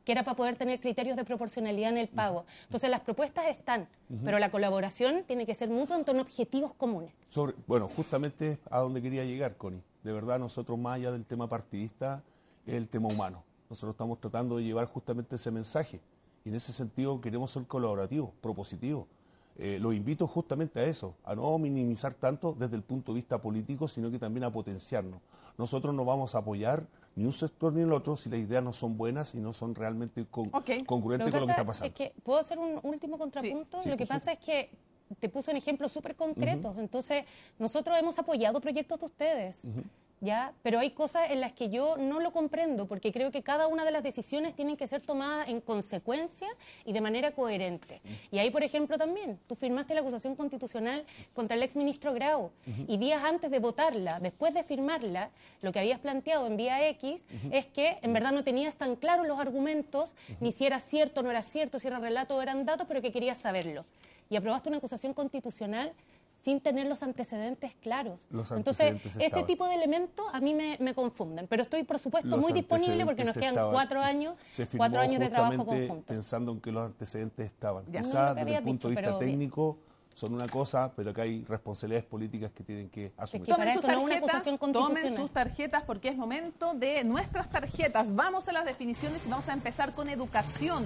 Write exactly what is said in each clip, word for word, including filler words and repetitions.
que era para poder tener criterios de proporcionalidad en el pago. Entonces las propuestas están, uh-huh. pero la colaboración tiene que ser mutua en torno a objetivos comunes. Sobre, bueno, justamente a donde quería llegar, Connie. De verdad, nosotros más allá del tema partidista, es el tema humano. Nosotros estamos tratando de llevar justamente ese mensaje. Y en ese sentido queremos ser colaborativos, propositivos. Eh, los invito justamente a eso, a no minimizar tanto desde el punto de vista político, sino que también a potenciarnos. Nosotros no vamos a apoyar ni un sector ni el otro si las ideas no son buenas y no son realmente con, okay. congruentes con lo que está pasando. Es que, ¿puedo hacer un último contrapunto? Sí, lo sí, que sí. pasa es que te puse un ejemplo súper concreto. Uh-huh. Entonces, nosotros hemos apoyado proyectos de ustedes. Uh-huh. ¿Ya? Pero hay cosas en las que yo no lo comprendo, porque creo que cada una de las decisiones tienen que ser tomadas en consecuencia y de manera coherente. Y ahí, por ejemplo, también, tú firmaste la acusación constitucional contra el exministro Grau, uh-huh. y días antes de votarla, después de firmarla, lo que habías planteado en vía X uh-huh. es que en verdad no tenías tan claros los argumentos, uh-huh. ni si era cierto o no era cierto, si era relato o eran datos, pero que querías saberlo. Y aprobaste una acusación constitucional sin tener los antecedentes claros. Los Entonces, antecedentes ese estaban. tipo de elementos a mí me, me confunden. Pero estoy, por supuesto, los muy disponible porque nos quedan estaban. cuatro años, cuatro años de trabajo conjunto. Pensando en que los antecedentes estaban. Ya. Quizás no desde el punto dicho, de vista pero... técnico son una cosa, pero que hay responsabilidades políticas que tienen que asumir. Es que para eso no una acusación constitucional. Tomen sus tarjetas porque es momento de nuestras tarjetas. Vamos a las definiciones y vamos a empezar con educación.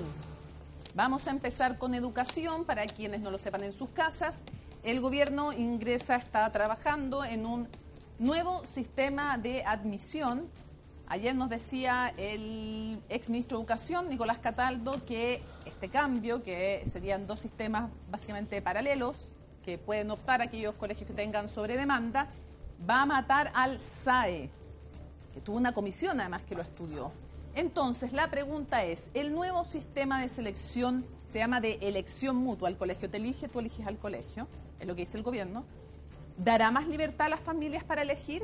Vamos a empezar con educación para quienes no lo sepan en sus casas. El gobierno ingresa, está trabajando en un nuevo sistema de admisión. Ayer nos decía el exministro de Educación, Nicolás Cataldo, que este cambio, que serían dos sistemas básicamente paralelos, que pueden optar aquellos colegios que tengan sobre demanda, va a matar al S A E, que tuvo una comisión además que lo estudió. Entonces, la pregunta es, el nuevo sistema de selección se llama de elección mutua. El colegio te elige, tú eliges al colegio, es lo que dice el gobierno. ¿Dará más libertad a las familias para elegir?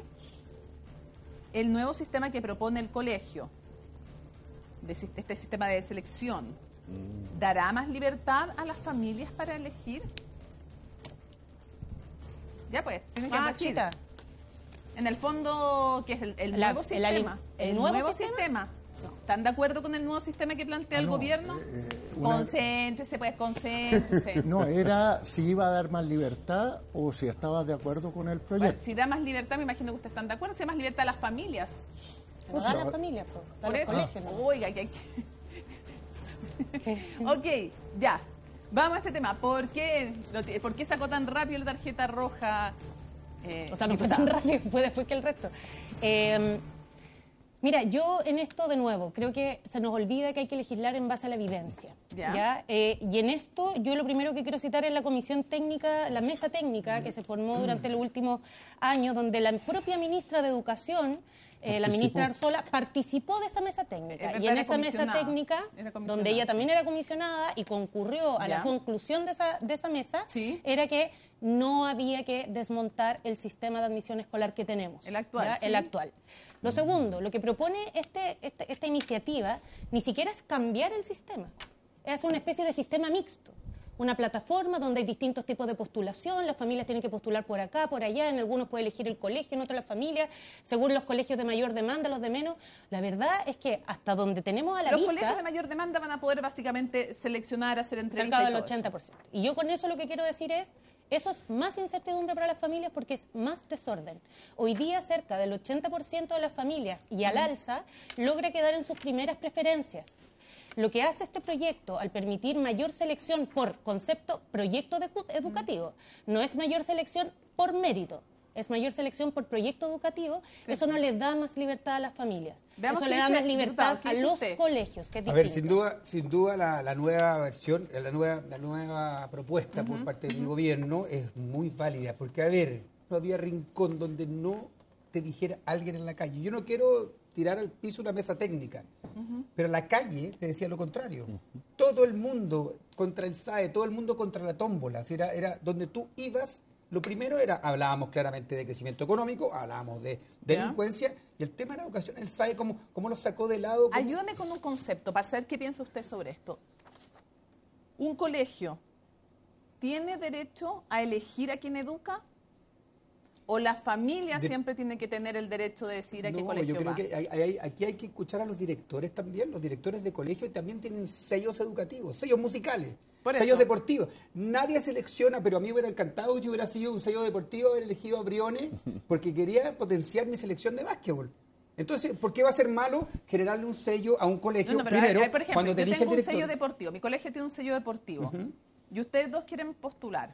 El nuevo sistema que propone el colegio, de este sistema de selección, ¿dará más libertad a las familias para elegir? Ya pues, tienes que ah, decir. Chica. En el fondo, ¿qué es el, el La, nuevo sistema? ¿El, el nuevo, nuevo sistema? sistema. ¿Están de acuerdo con el nuevo sistema que plantea ah, el no, gobierno? Eh, una... Concéntrese, pues, concéntrese. No, era si iba a dar más libertad o si estaba de acuerdo con el proyecto. Bueno, si da más libertad, me imagino que ustedes están de acuerdo. Si da más libertad a las familias. No da a las familias, pues. Por eso. Colegios, ¿no? Oiga, que hay que... Ok, ya. Vamos a este tema. ¿Por qué, ¿Por qué sacó tan rápido la tarjeta roja? Eh, o sea, no fue tan rápido, fue después que el resto. Eh... Mira, yo en esto de nuevo, creo que se nos olvida que hay que legislar en base a la evidencia. ¿Ya? ¿Ya? Eh, y en esto yo lo primero que quiero citar es la comisión técnica, la mesa técnica que se formó durante los últimos años, donde la propia ministra de Educación, eh, la ministra Arzola, participó de esa mesa técnica. Y en esa mesa técnica, donde ella también sí. era comisionada y concurrió a ¿Ya? la conclusión de esa, de esa mesa, ¿Sí? era que no había que desmontar el sistema de admisión escolar que tenemos. El actual. ¿Sí? El actual. Lo segundo, lo que propone este, este, esta iniciativa ni siquiera es cambiar el sistema, es una especie de sistema mixto, una plataforma donde hay distintos tipos de postulación, las familias tienen que postular por acá, por allá, en algunos puede elegir el colegio, en otros la familia, según los colegios de mayor demanda, los de menos. La verdad es que hasta donde tenemos a la los vista... Los colegios de mayor demanda van a poder básicamente seleccionar, hacer entrevistas. Cerca del ochenta por ciento. Y yo con eso lo que quiero decir es... Eso es más incertidumbre para las familias porque es más desorden. Hoy día cerca del ochenta por ciento de las familias y al alza logra quedar en sus primeras preferencias. Lo que hace este proyecto al permitir mayor selección por concepto proyecto educativo, no es mayor selección por mérito, es mayor selección por proyecto educativo, sí. Eso no le da más libertad a las familias. Veamos eso le da más libertad a los usted? colegios, que es A ver, sin duda, sin duda la, la nueva versión, la nueva, la nueva propuesta uh-huh. por parte del uh-huh. gobierno es muy válida, porque a ver, no había rincón donde no te dijera alguien en la calle. Yo no quiero tirar al piso una mesa técnica, uh-huh. pero la calle te decía lo contrario. Uh-huh. Todo el mundo contra el S A E, todo el mundo contra la tómbola, era, era donde tú ibas. Lo primero era, hablábamos claramente de crecimiento económico, hablábamos de delincuencia, ¿Ya? y el tema de la educación, el S A E, ¿cómo, cómo lo sacó de lado? ¿Cómo? Ayúdame con un concepto, para saber qué piensa usted sobre esto. ¿Un colegio tiene derecho a elegir a quien educa? ¿O la familia De- siempre tiene que tener el derecho de decir a qué No, colegio yo creo va? que hay- hay- aquí hay que escuchar a los directores también. Los directores de colegio también tienen sellos educativos, sellos musicales, Por sellos eso. deportivos. Nadie selecciona, pero a mí me hubiera encantado si hubiera sido un sello deportivo haber elegido a Briones porque quería potenciar mi selección de básquetbol. Entonces, ¿por qué va a ser malo generarle un sello a un colegio No, no, pero primero hay- hay, por ejemplo, cuando te yo elige tengo el un sello director? deportivo, mi colegio tiene un sello deportivo, y ustedes dos quieren postular.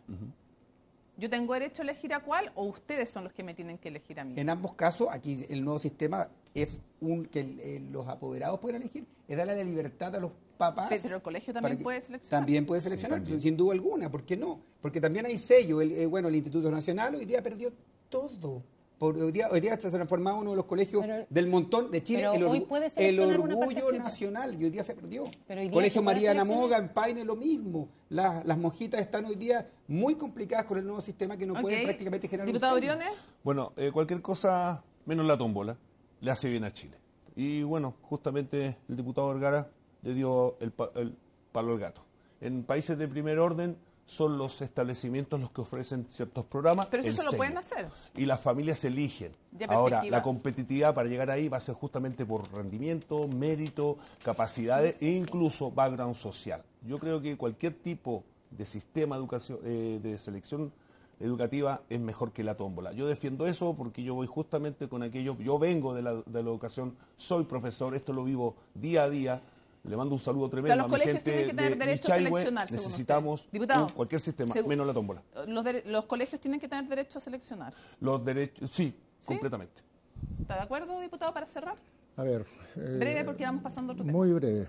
¿Yo tengo derecho a elegir a cuál o ustedes son los que me tienen que elegir a mí? En ambos casos, aquí el nuevo sistema es un que el- el- los apoderados pueden elegir, es darle la libertad a los papás. Pero el colegio también para que- puede seleccionar. También puede seleccionar, sin duda alguna, ¿por qué no? Porque también hay sello, el, eh, bueno, el Instituto Nacional hoy día perdió todo. Por, hoy, día, hoy día se ha transformado uno de los colegios Pero- del montón de Chile, pero el, hoy orgu- puede el seleccionar una orgullo partecita. nacional, y hoy día se perdió. Pero hoy día Colegio se puede Mariana seleccionar. Moga, en Paine, lo mismo. Las, las monjitas están hoy día muy complicadas con el nuevo sistema que no pueden Ok. prácticamente generar un Diputado sello. Briones, Bueno, eh, cualquier cosa, menos la tómbola, le hace bien a Chile. Y bueno, justamente el diputado Vergara le dio el, pa- el palo al gato. En países de primer orden son los establecimientos los que ofrecen ciertos programas. pero eso el se lo sello. pueden hacer. Y las familias eligen. Ya, Ahora, perspectiva. la competitividad para llegar ahí va a ser justamente por rendimiento, mérito, capacidades e incluso background social. Yo creo que cualquier tipo de sistema educación, eh, de selección educativa es mejor que la tómbola. Yo defiendo eso porque yo voy justamente con aquello, yo vengo de la, de la educación, soy profesor, esto lo vivo día a día. Le mando un saludo tremendo los a mi colegios gente tienen que tener de derecho a Michahue. seleccionar, según Necesitamos usted. Diputado, un- cualquier sistema, segu- menos la tómbola. Los, dere- los colegios tienen que tener derecho a seleccionar. Los derechos, sí, ¿Sí? completamente. ¿Está de acuerdo, diputado, para cerrar? A ver. eh, Breve, porque vamos pasando a otro tema. Muy breve.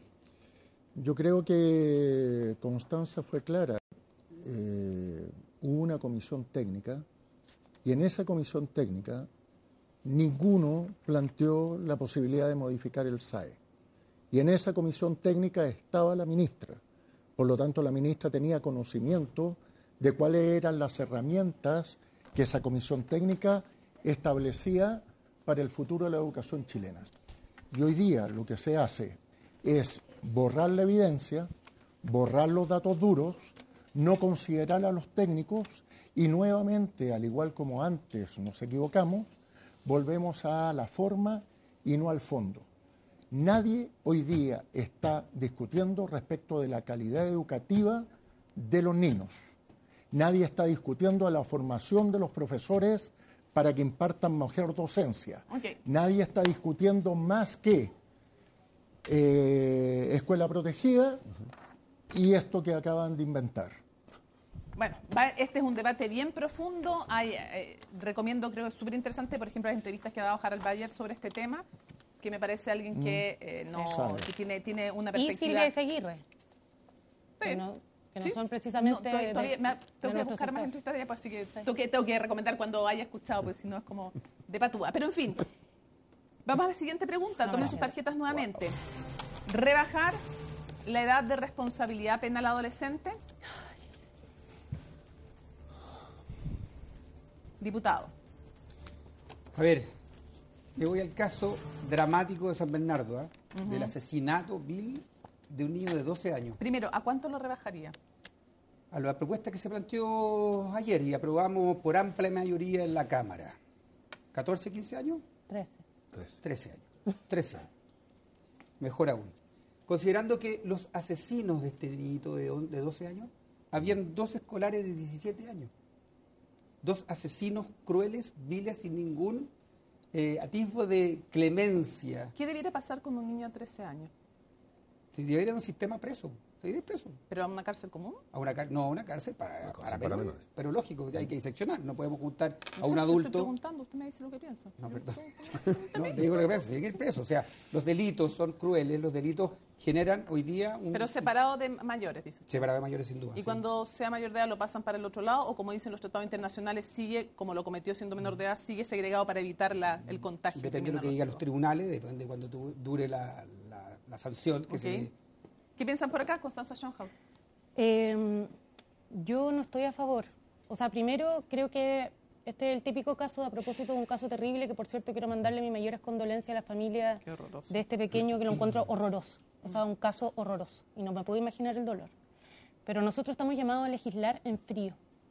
Yo creo que Constanza fue clara. Eh, hubo una comisión técnica y en esa comisión técnica ninguno planteó la posibilidad de modificar el S A E. Y en esa comisión técnica estaba la ministra. Por lo tanto, la ministra tenía conocimiento de cuáles eran las herramientas que esa comisión técnica establecía para el futuro de la educación chilena. Y hoy día lo que se hace es borrar la evidencia, borrar los datos duros, no considerar a los técnicos y nuevamente, al igual como antes nos equivocamos, volvemos a la forma y no al fondo. Nadie hoy día está discutiendo respecto de la calidad educativa de los niños. Nadie está discutiendo la formación de los profesores para que impartan mejor docencia. Ok. Nadie está discutiendo más que eh, escuela protegida y esto que acaban de inventar. Bueno, va- este es un debate bien profundo. Hay, eh, recomiendo, creo, es súper interesante, por ejemplo, las entrevistas que ha dado Harald Bayer sobre este tema, que me parece alguien que eh, no Sabe. que tiene, tiene una Y perspectiva... Silvia Seguirre, que Sí. no, que no Sí. son precisamente No, todavía- de- todavía me- de tengo que nuestro buscar más sector. entrevistas de ella, pues, así que tengo, que tengo que recomendar cuando haya escuchado, pues si no es como de patúa. Pero en fin, vamos a la siguiente pregunta. Tomen sus tarjetas nuevamente. ¿Rebajar la edad de responsabilidad penal adolescente? Diputado. A ver, me voy al caso dramático de San Bernardo, ¿ah? Del asesinato vil de un niño de doce años. Primero, ¿a cuánto lo rebajaría? A la propuesta que se planteó ayer y aprobamos por amplia mayoría en la Cámara. ¿catorce, quince años? trece. Tres. trece años. trece años. Mejor aún. Considerando que los asesinos de este niñito de on- de doce años, habían dos escolares de diecisiete años. Dos asesinos crueles, viles, sin ningún eh, atisbo de clemencia. ¿Qué debiera pasar con un niño de trece años? Se debería ir a un sistema preso. Se debería ir preso. ¿Pero a una cárcel común? A una car- no, a una cárcel para, Una para, cárcel para menores. menores. Pero lógico, hay que diseccionar. No podemos juntar No a sé, un yo Estoy adulto. preguntando, usted me dice lo que pienso. No, perdón. No, te digo lo que pienso, tiene que ir preso. O sea, los delitos son crueles, los delitos generan hoy día un. Pero separado de mayores, dice usted. Separado de mayores, sin duda. Y sí. cuando sea mayor de edad lo pasan para el otro lado o como dicen los tratados internacionales, sigue, como lo cometió siendo menor de edad, sigue segregado para evitar la, el contagio. Depende de lo que digan los tribunales, depende de cuando tu- dure la, la- la sanción que Ok. se le- ¿Qué piensan por acá, Constanza Schoenhauer? Eh, yo no estoy a favor. O sea, primero creo que este es el típico caso, a propósito de un caso terrible, que por cierto quiero mandarle mis mayores condolencias a la familia Qué horroroso. de este pequeño, que lo encuentro horroroso. O sea, un caso horroroso. Y no me puedo imaginar el dolor. Pero nosotros estamos llamados a legislar en frío.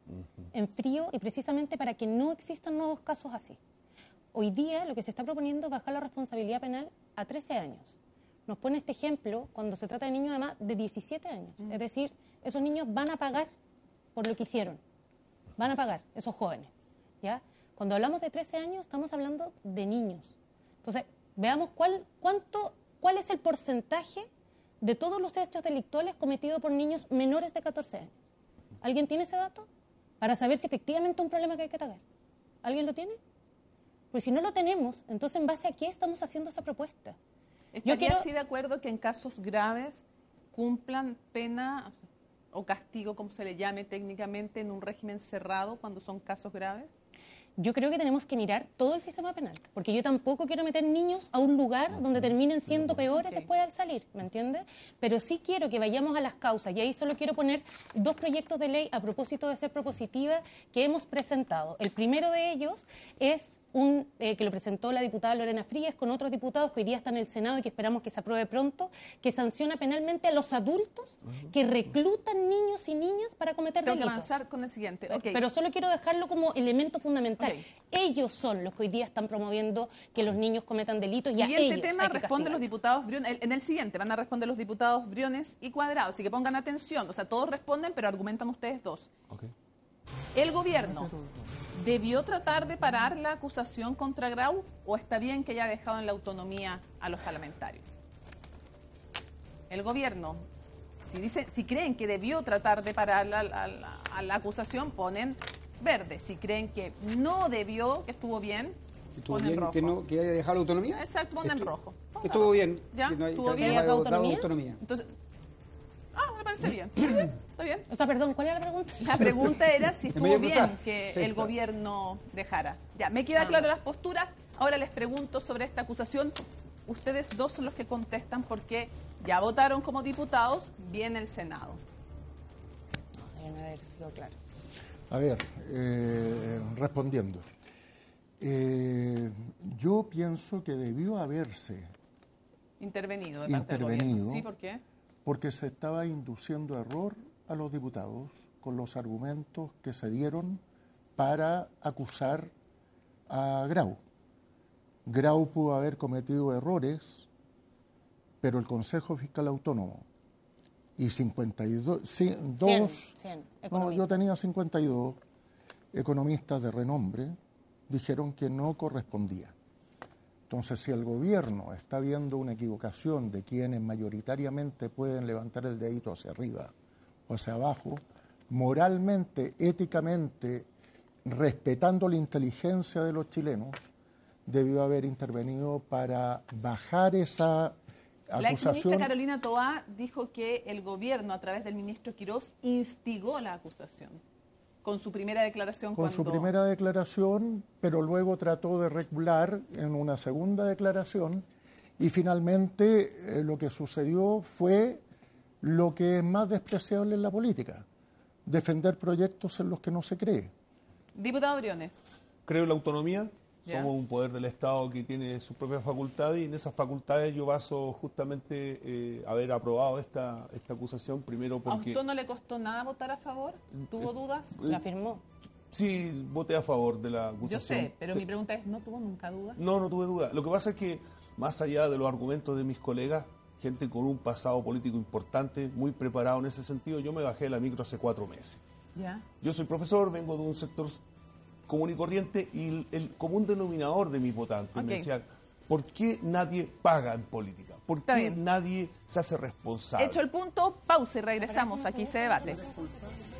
uh-huh. en frío y precisamente para que no existan nuevos casos así. Hoy día lo que se está proponiendo es bajar la responsabilidad penal a trece años. Nos pone este ejemplo cuando se trata de niños además de diecisiete años. Uh-huh. Es decir, esos niños van a pagar por lo que hicieron. Van a pagar, esos jóvenes. ¿Ya? Cuando hablamos de trece años, estamos hablando de niños. Entonces, veamos cuál, cuánto, cuál es el porcentaje de todos los hechos delictuales cometidos por niños menores de catorce años. ¿Alguien tiene ese dato? Para saber si efectivamente es un problema que hay que atacar. ¿Alguien lo tiene? Pues si no lo tenemos, entonces ¿en base a qué estamos haciendo esa propuesta? ¿Estaría quiero... así de acuerdo que en casos graves cumplan pena o castigo, como se le llame técnicamente, en un régimen cerrado cuando son casos graves? Yo creo que tenemos que mirar todo el sistema penal, porque yo tampoco quiero meter niños a un lugar donde terminen siendo peores okay. después al salir, ¿me entiendes? Pero sí quiero que vayamos a las causas, y ahí solo quiero poner dos proyectos de ley a propósito de ser propositiva que hemos presentado. El primero de ellos es un eh, que lo presentó la diputada Lorena Frías con otros diputados que hoy día están en el Senado y que esperamos que se apruebe pronto, que sanciona penalmente a los adultos uh-huh. que reclutan niños y niñas para cometer Tengo delitos. Tengo que avanzar con el siguiente. Okay. Pero solo quiero dejarlo como elemento fundamental. Okay. Ellos son los que hoy día están promoviendo que los niños cometan delitos siguiente y a ellos tema hay que responden los diputados Briones. En el siguiente van a responder los diputados Briones y Cuadrado, así que pongan atención. O sea, todos responden, pero argumentan ustedes dos. Okay. El gobierno ¿debió tratar de parar la acusación contra Grau o está bien que haya dejado en la autonomía a los parlamentarios? El gobierno, si dicen, si creen que debió tratar de parar la, la, la, a la acusación, ponen verde. Si creen que no debió, que estuvo bien, ¿Estuvo ponen bien rojo. Que, no, que haya dejado la autonomía? Exacto, ponen Estu rojo. Que estuvo bien. ¿Ya? Que no hay, ¿Estuvo que bien? haya dado autonomía? autonomía. Entonces, ah, me parece bien. ¿Está bien? ¿Está bien? O sea, perdón, ¿cuál era la pregunta? La pregunta era si estuvo bien cruzar. que Sí, el está. gobierno dejara. Ya, me queda Ah. claro las posturas. Ahora les pregunto sobre esta acusación. Ustedes dos son los que contestan porque ya votaron como diputados, viene el Senado. No, debe haber sido claro. A ver, eh, respondiendo. Eh, yo pienso que debió haberse Intervenido. De parte del intervenido. gobierno. ¿Sí? ¿Por qué? Porque se estaba induciendo error a los diputados con los argumentos que se dieron para acusar a Grau. Grau pudo haber cometido errores, pero el Consejo Fiscal Autónomo y cincuenta y dos, cien, dos, cien, no, yo tenía cincuenta y dos economistas de renombre, dijeron que no correspondía. Entonces, si el gobierno está viendo una equivocación de quienes mayoritariamente pueden levantar el dedito hacia arriba o hacia abajo, moralmente, éticamente, respetando la inteligencia de los chilenos, debió haber intervenido para bajar esa La ex ministra acusación. Carolina Toá dijo que el gobierno, a través del ministro Quirós, instigó la acusación con su primera declaración. Con cuando... su primera declaración, pero luego trató de regular en una segunda declaración y finalmente eh, lo que sucedió fue lo que es más despreciable en la política, defender proyectos en los que no se cree. Diputado Briones. Creo en la autonomía. Ya. Somos un poder del Estado que tiene sus propias facultades y en esas facultades yo baso justamente eh, haber aprobado esta, esta acusación, primero porque... ¿A usted no le costó nada votar a favor? ¿Tuvo dudas? La firmó. Sí, voté a favor de la acusación. Yo sé, pero mi pregunta es, ¿no tuvo nunca dudas? No, no tuve duda. Lo que pasa es que, más allá de los argumentos de mis colegas, gente con un pasado político importante, muy preparado en ese sentido, yo me bajé de la micro hace cuatro meses. ¿Ya? Yo soy profesor, vengo de un sector común y corriente y el, el común denominador de mis votantes Okay. me decía, ¿por qué nadie paga en política? ¿Por Está qué bien. nadie se hace responsable? Hecho el punto, pausa y regresamos. Aquí se debate.